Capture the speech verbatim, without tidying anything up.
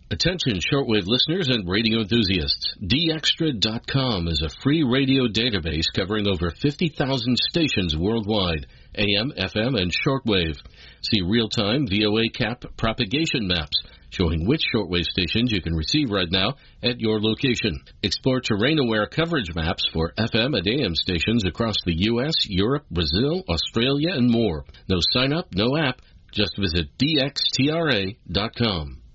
Attention shortwave listeners and radio enthusiasts. D Extra dot com is a free radio database covering over fifty thousand stations worldwide, A M, F M, and shortwave. See real-time V O A cap propagation maps showing which shortwave stations you can receive right now at your location. Explore terrain-aware coverage maps for F M and A M stations across the U S, Europe, Brazil, Australia, and more. No sign-up, no app. Just visit D X T R A dot com.